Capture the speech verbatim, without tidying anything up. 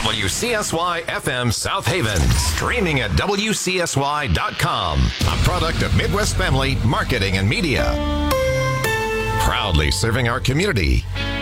W C S Y F M South Haven. Streaming at W C S Y dot com. A product of Midwest Family Marketing and Media. Proudly serving our community.